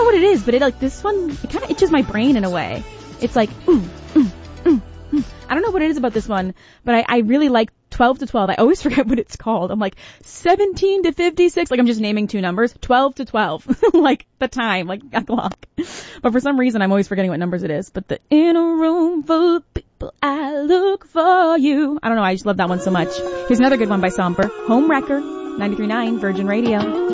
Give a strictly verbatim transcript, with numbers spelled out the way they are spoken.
know what it is, but it like this one, it kind of itches my brain in a way. It's like, ooh, ooh, ooh, ooh. I don't know what it is about this one, but I, I really like twelve to twelve. I always forget what it's called. I'm like seventeen to fifty-six. Like I'm just naming two numbers. twelve to twelve. Like the time, like a clock. But for some reason, I'm always forgetting what numbers it is. But the in a room full of people, I look for you. I don't know. I just love that one so much. Here's another good one by Somber. Home Wrecker, ninety-three point nine Virgin Radio.